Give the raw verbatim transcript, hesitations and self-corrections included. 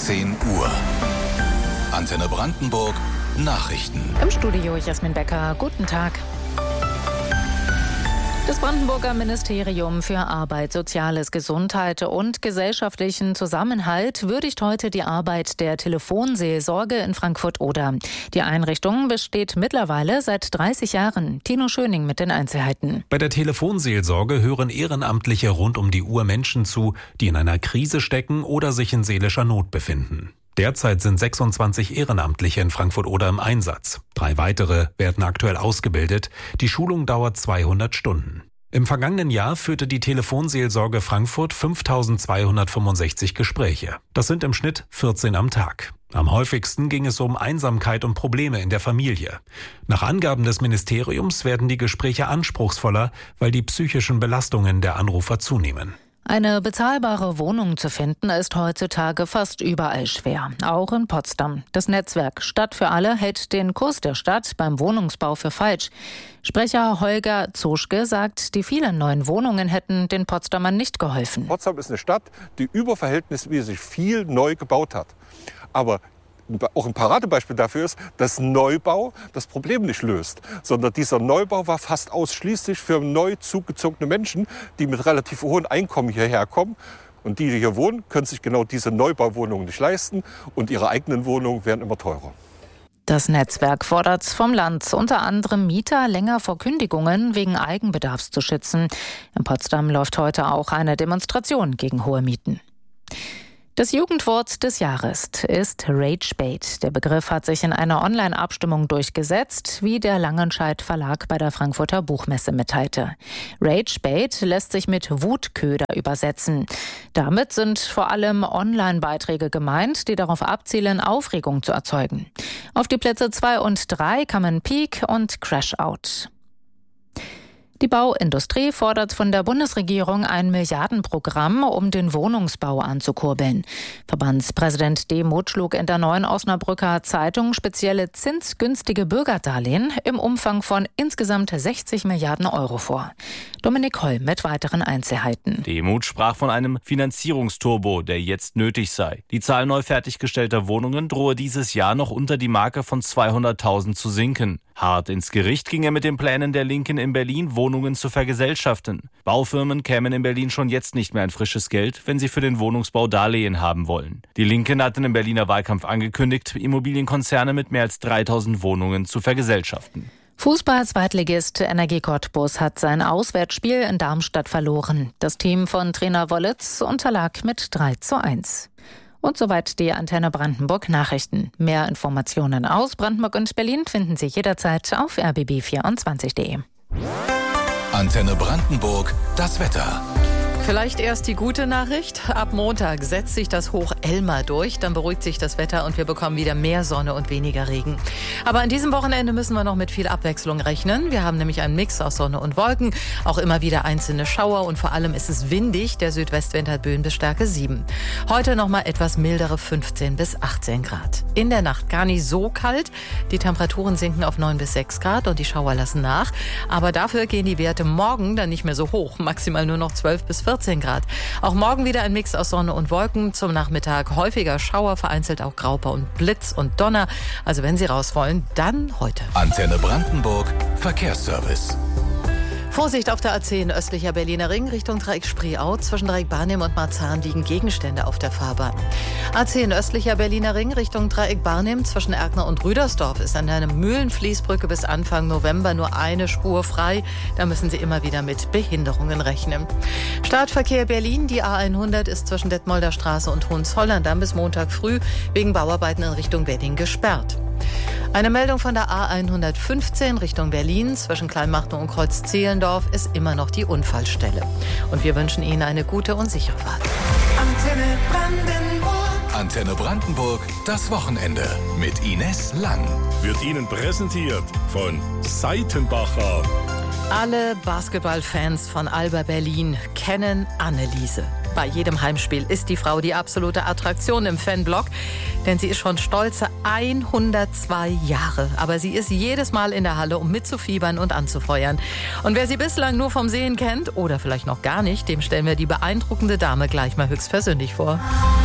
zehn Uhr. Antenne Brandenburg Nachrichten. Im Studio Jasmin Becker. Guten Tag. Das Brandenburger Ministerium für Arbeit, Soziales, Gesundheit und gesellschaftlichen Zusammenhalt würdigt heute die Arbeit der Telefonseelsorge in Frankfurt-Oder. Die Einrichtung besteht mittlerweile seit dreißig Jahren. Tino Schöning mit den Einzelheiten. Bei der Telefonseelsorge hören Ehrenamtliche rund um die Uhr Menschen zu, die in einer Krise stecken oder sich in seelischer Not befinden. Derzeit sind sechsundzwanzig Ehrenamtliche in Frankfurt-Oder im Einsatz. Drei weitere werden aktuell ausgebildet. Die Schulung dauert zweihundert Stunden. Im vergangenen Jahr führte die Telefonseelsorge Frankfurt fünftausendzweihundertfünfundsechzig Gespräche. Das sind im Schnitt vierzehn am Tag. Am häufigsten ging es um Einsamkeit und Probleme in der Familie. Nach Angaben des Ministeriums werden die Gespräche anspruchsvoller, weil die psychischen Belastungen der Anrufer zunehmen. Eine bezahlbare Wohnung zu finden, ist heutzutage fast überall schwer, auch in Potsdam. Das Netzwerk Stadt für alle hält den Kurs der Stadt beim Wohnungsbau für falsch. Sprecher Holger Zoschke sagt, die vielen neuen Wohnungen hätten den Potsdamern nicht geholfen. Potsdam ist eine Stadt, die überverhältnismäßig viel neu gebaut hat. Aber auch ein Paradebeispiel dafür ist, dass Neubau das Problem nicht löst, sondern dieser Neubau war fast ausschließlich für neu zugezogene Menschen, die mit relativ hohen Einkommen hierher kommen. Und die, die hier wohnen, können sich genau diese Neubauwohnungen nicht leisten und ihre eigenen Wohnungen werden immer teurer. Das Netzwerk fordert vom Land, unter anderem Mieter länger vor Kündigungen wegen Eigenbedarfs zu schützen. In Potsdam läuft heute auch eine Demonstration gegen hohe Mieten. Das Jugendwort des Jahres ist Ragebait. Der Begriff hat sich in einer Online-Abstimmung durchgesetzt, wie der Langenscheidt Verlag bei der Frankfurter Buchmesse mitteilte. Ragebait lässt sich mit Wutköder übersetzen. Damit sind vor allem Online-Beiträge gemeint, die darauf abzielen, Aufregung zu erzeugen. Auf die Plätze zwei und drei kamen Peak und Crash Out. Die Bauindustrie fordert von der Bundesregierung ein Milliardenprogramm, um den Wohnungsbau anzukurbeln. Verbandspräsident Demuth schlug in der Neuen Osnabrücker Zeitung spezielle zinsgünstige Bürgerdarlehen im Umfang von insgesamt sechzig Milliarden Euro vor. Dominik Holl mit weiteren Einzelheiten. Demuth sprach von einem Finanzierungsturbo, der jetzt nötig sei. Die Zahl neu fertiggestellter Wohnungen drohe dieses Jahr noch unter die Marke von zweihunderttausend zu sinken. Hart ins Gericht ging er mit den Plänen der Linken in Berlin, Wohnungen zu vergesellschaften. Baufirmen kämen in Berlin schon jetzt nicht mehr an frisches Geld, wenn sie für den Wohnungsbau Darlehen haben wollen. Die Linken hatten im Berliner Wahlkampf angekündigt, Immobilienkonzerne mit mehr als dreitausend Wohnungen zu vergesellschaften. Fußball-Zweitligist Energie Cottbus hat sein Auswärtsspiel in Darmstadt verloren. Das Team von Trainer Wollitz unterlag mit drei zu eins. Und soweit die Antenne Brandenburg Nachrichten. Mehr Informationen aus Brandenburg und Berlin finden Sie jederzeit auf r b b vierundzwanzig punkt de. Antenne Brandenburg, das Wetter. Vielleicht erst die gute Nachricht. Ab Montag setzt sich das Hoch Elma durch. Dann beruhigt sich das Wetter und wir bekommen wieder mehr Sonne und weniger Regen. Aber an diesem Wochenende müssen wir noch mit viel Abwechslung rechnen. Wir haben nämlich einen Mix aus Sonne und Wolken. Auch immer wieder einzelne Schauer und vor allem ist es windig. Der Südwestwind hat Böen bis Stärke sieben. Heute noch mal etwas mildere fünfzehn bis achtzehn Grad. In der Nacht gar nicht so kalt. Die Temperaturen sinken auf neun bis sechs Grad und die Schauer lassen nach. Aber dafür gehen die Werte morgen dann nicht mehr so hoch. Maximal nur noch zwölf bis vierzehn Grad. Auch morgen wieder ein Mix aus Sonne und Wolken. Zum Nachmittag häufiger Schauer, vereinzelt auch Grauper und Blitz und Donner. Also wenn Sie raus wollen, dann heute. Antenne Brandenburg, Verkehrsservice. Vorsicht auf der A zehn östlicher Berliner Ring Richtung Dreieck Spreeau. Zwischen Dreieck Barnim und Marzahn liegen Gegenstände auf der Fahrbahn. A zehn östlicher Berliner Ring Richtung Dreieck Barnim zwischen Erkner und Rüdersdorf ist an einer Mühlenfließbrücke bis Anfang November nur eine Spur frei. Da müssen Sie immer wieder mit Behinderungen rechnen. Startverkehr Berlin, die A hundert ist zwischen Detmolder Straße und Hohenzollern dann bis Montag früh wegen Bauarbeiten in Richtung Wedding gesperrt. Eine Meldung von der A hundertfünfzehn Richtung Berlin zwischen Kleinmachnow und Kreuz-Zehlendorf ist immer noch die Unfallstelle. Und wir wünschen Ihnen eine gute und sichere Fahrt. Antenne Brandenburg. Antenne Brandenburg, das Wochenende mit Ines Lang. Wird Ihnen präsentiert von Seitenbacher. Alle Basketballfans von Alba Berlin kennen Anneliese. Bei jedem Heimspiel ist die Frau die absolute Attraktion im Fanblock, denn sie ist schon stolze hundertzwei Jahre. Aber sie ist jedes Mal in der Halle, um mitzufiebern und anzufeuern. Und wer sie bislang nur vom Sehen kennt oder vielleicht noch gar nicht, dem stellen wir die beeindruckende Dame gleich mal höchstpersönlich vor.